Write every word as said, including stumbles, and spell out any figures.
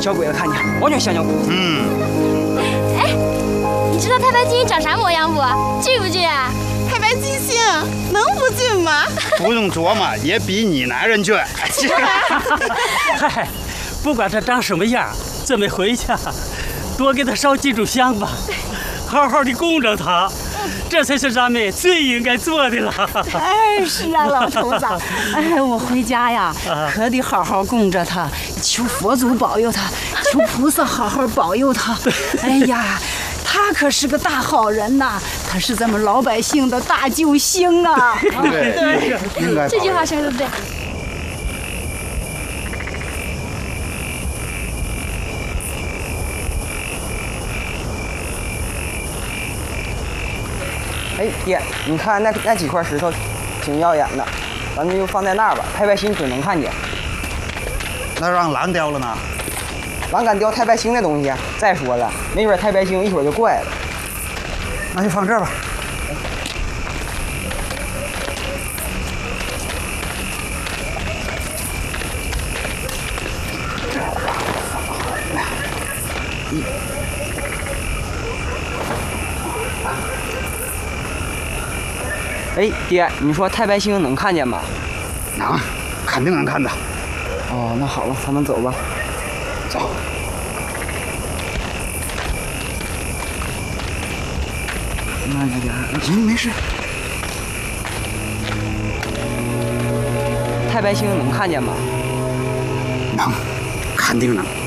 小鬼子看见，完全吓尿裤。 嗯。 哎，你知道太白金长啥模样不？俊不俊啊？ 太白金星能不俊吗？ 不用琢磨，也比你男人俊。 嗨，不管他长什么样，准备回家，多给他烧几炷香吧，好好的供着他。 这才是咱们最应该做的了。 哎，是啊，老头子，哎，我回家呀，可得好好供着他，求佛祖保佑他，求菩萨好好保佑他。哎呀，他可是个大好人呐，他是咱们老百姓的大救星啊！ 对对，应该。 这句话说的对。 哎，爹，你看那那几块石头，挺耀眼的，咱们就放在那儿吧。太白星准能看见。 那让狼叼了呢？ 狼敢叼太白星的东西？再说了，没准太白星一会儿就过来了。 那就放这儿吧。一。 哎，爹，你说太白星能看见吗？ 能，肯定能看到。 哦，那好吧，咱们走吧。 走。 慢着点。 行，没事。 太白星能看见吗？ 能，肯定能。